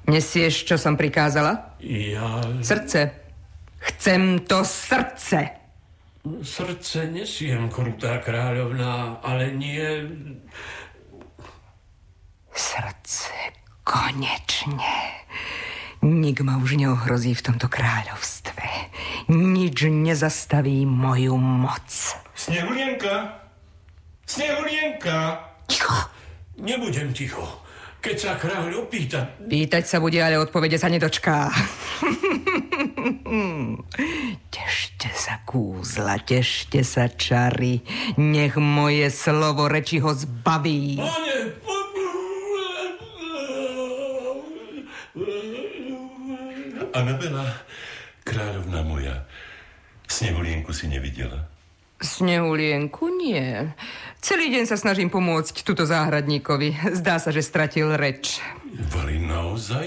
Nesieš, čo som prikázala? Ja... Srdce. Chcem to srdce. Srdce nesiem, krutá kráľovná, ale nie... Srdce, konečne. Nik ma už neohrozí v tomto kráľovstve. Nič nezastaví moju moc. Snehulienka! Snehulienka! Ticho! Nebudem ticho. Keď sa kráľ opýta... Pýtať sa bude, ale odpovede sa nedočká. Tešte sa kúzla, tešte sa čary. Nech moje slovo reči ho zbaví. Pane! Anabela, kráľovna moja, Snehulienku si nevidela? Snehulienku nie. Celý deň sa snažím pomôcť tuto záhradníkovi. Zdá sa, že stratil reč. Vali naozaj?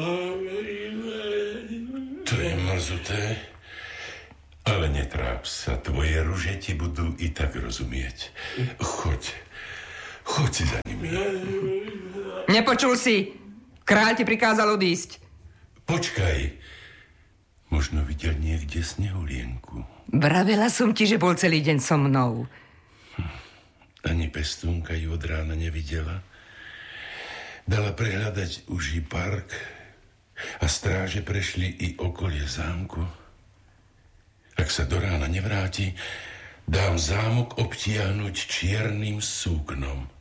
To je mrzuté. Ale netráp sa, tvoje ruže ti budú i tak rozumieť. Choď si za nimi. Nepočul si? Kráľ ti prikázal odísť. Počkaj. Možno videl niekde Snehulienku. Vravela som ti, že bol celý deň so mnou. Ani pestúnka ju od rána nevidela. Dala prehľadať už i park a stráže prešli i okolie zámku. Ak sa do rána nevráti, dám zámok obtiahnuť čiernym súknom.